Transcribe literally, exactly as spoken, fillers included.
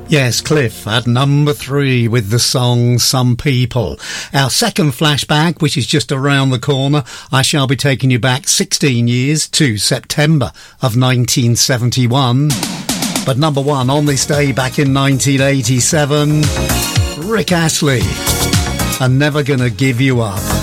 Yes, Cliff at number three with the song Some People. Our second flashback, which is just around the corner, I shall be taking you back sixteen years to September of nineteen seventy-one. But number one on this day back in nineteen eighty-seven, Rick Astley, I'm Never Gonna Give You Up.